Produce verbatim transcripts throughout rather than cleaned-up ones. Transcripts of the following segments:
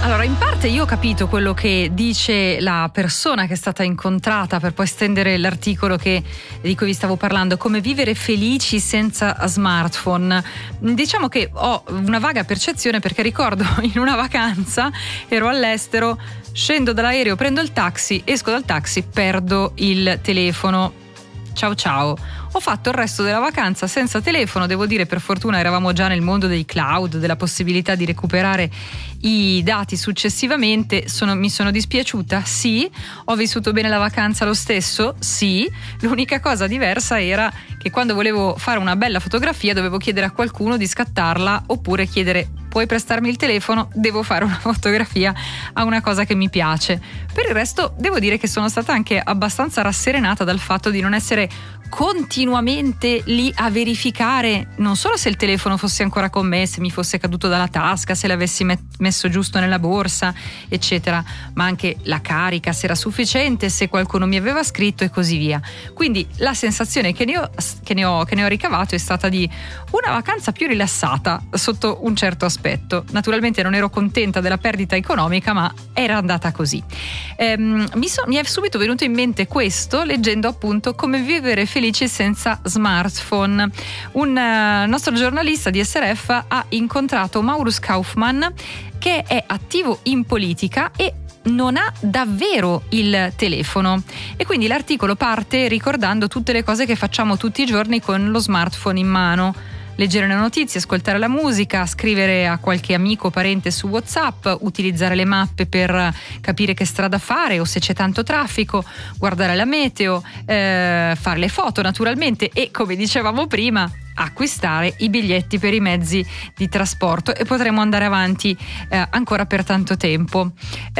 Allora, in parte io ho capito quello che dice la persona che è stata incontrata, per poi stendere l'articolo che, di cui vi stavo parlando, come vivere felici senza smartphone. Diciamo che ho una vaga percezione, perché ricordo in una vacanza ero all'estero, scendo dall'aereo, prendo il taxi, esco dal taxi, perdo il telefono. Ciao ciao. Ho fatto il resto della vacanza senza telefono, devo dire, per fortuna eravamo già nel mondo dei cloud, della possibilità di recuperare i dati successivamente. Sono, mi sono dispiaciuta? Sì. Ho vissuto bene la vacanza lo stesso? Sì. L'unica cosa diversa era che quando volevo fare una bella fotografia dovevo chiedere a qualcuno di scattarla, oppure chiedere: puoi prestarmi il telefono? Devo fare una fotografia a una cosa che mi piace. Per il resto devo dire che sono stata anche abbastanza rasserenata dal fatto di non essere continuamente lì a verificare non solo se il telefono fosse ancora con me, se mi fosse caduto dalla tasca, se l'avessi met- messo giusto nella borsa, eccetera, ma anche la carica, se era sufficiente, se qualcuno mi aveva scritto e così via. Quindi la sensazione che ne ho, che ne ho, che ne ho ricavato è stata di una vacanza più rilassata sotto un certo aspetto. Naturalmente non ero contenta della perdita economica, ma era andata così. Ehm, mi, so, mi è subito venuto in mente questo leggendo appunto Come vivere felici senza smartphone. Un uh, nostro giornalista di S R F ha incontrato Maurus Kaufmann, che è attivo in politica e non ha davvero il telefono, e quindi l'articolo parte ricordando tutte le cose che facciamo tutti i giorni con lo smartphone in mano: leggere le notizie, ascoltare la musica, scrivere a qualche amico o parente su WhatsApp, utilizzare le mappe per capire che strada fare o se c'è tanto traffico, guardare la meteo, eh, fare le foto naturalmente e, come dicevamo prima, acquistare i biglietti per i mezzi di trasporto, e potremo andare avanti eh, ancora per tanto tempo.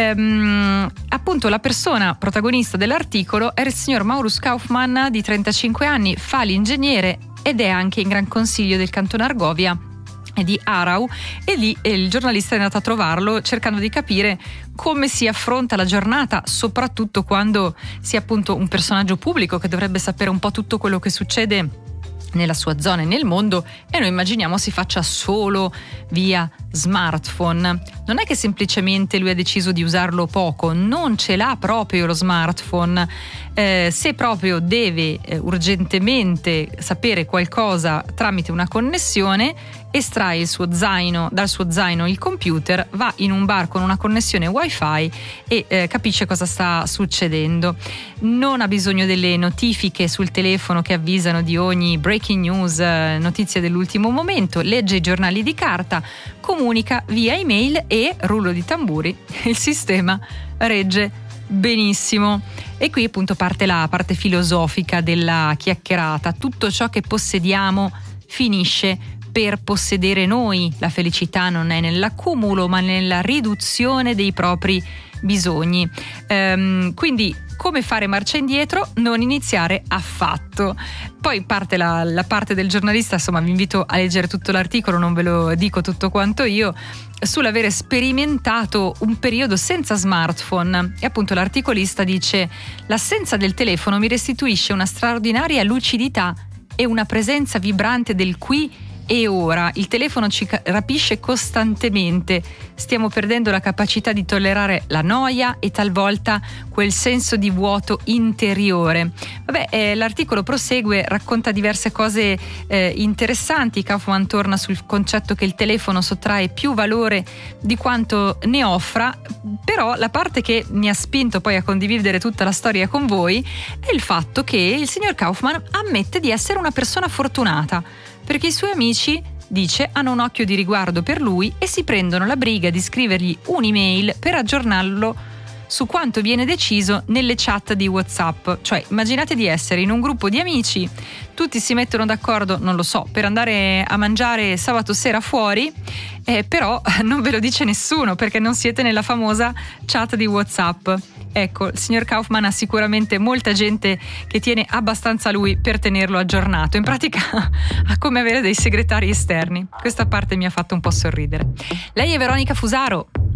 Ehm, appunto la persona protagonista dell'articolo è il signor Maurus Kaufmann, di trentacinque anni, fa l'ingegnere ed è anche in Gran Consiglio del Cantone Argovia e di Aarau, e lì il giornalista è andato a trovarlo cercando di capire come si affronta la giornata, soprattutto quando si è appunto un personaggio pubblico che dovrebbe sapere un po' tutto quello che succede nella sua zona e nel mondo, e noi immaginiamo si faccia solo via smartphone. Non è che semplicemente lui ha deciso di usarlo poco, non ce l'ha proprio lo smartphone. Eh, se proprio deve eh, urgentemente sapere qualcosa tramite una connessione, estrae il suo zaino, dal suo zaino il computer, va in un bar con una connessione wifi e eh, capisce cosa sta succedendo. Non ha bisogno delle notifiche sul telefono che avvisano di ogni breaking news, eh, notizie dell'ultimo momento, legge i giornali di carta, comunica via email e, rullo di tamburi, il sistema regge benissimo. E qui appunto parte la parte filosofica della chiacchierata: tutto ciò che possediamo finisce per possedere noi. La felicità non è nell'accumulo, ma nella riduzione dei propri bisogni. Ehm, quindi come fare marcia indietro? Non iniziare affatto. Poi parte la, la parte del giornalista, insomma vi invito a leggere tutto l'articolo, non ve lo dico tutto quanto io, sull'avere sperimentato un periodo senza smartphone. E appunto l'articolista dice: l'assenza del telefono mi restituisce una straordinaria lucidità e una presenza vibrante del qui e ora. Il telefono ci rapisce costantemente, stiamo perdendo la capacità di tollerare la noia e talvolta quel senso di vuoto interiore. Vabbè, eh, l'articolo prosegue, racconta diverse cose eh, interessanti. Kaufmann torna sul concetto che il telefono sottrae più valore di quanto ne offra, però la parte che mi ha spinto poi a condividere tutta la storia con voi è il fatto che il signor Kaufmann ammette di essere una persona fortunata, perché i suoi amici, dice, hanno un occhio di riguardo per lui e si prendono la briga di scrivergli un'email per aggiornarlo su quanto viene deciso nelle chat di WhatsApp. Cioè, immaginate di essere in un gruppo di amici, tutti si mettono d'accordo, non lo so, per andare a mangiare sabato sera fuori, eh, però non ve lo dice nessuno perché non siete nella famosa chat di WhatsApp. Ecco, il signor Kaufmann ha sicuramente molta gente che tiene abbastanza a lui per tenerlo aggiornato. In pratica ha come avere dei segretari esterni. Questa parte mi ha fatto un po' sorridere. Lei è Veronica Fusaro.